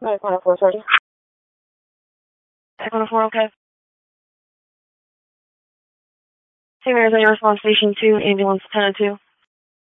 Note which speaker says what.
Speaker 1: 104, Sergeant. 104, okay. Hey, Mayor's on your response station 2, ambulance 1002.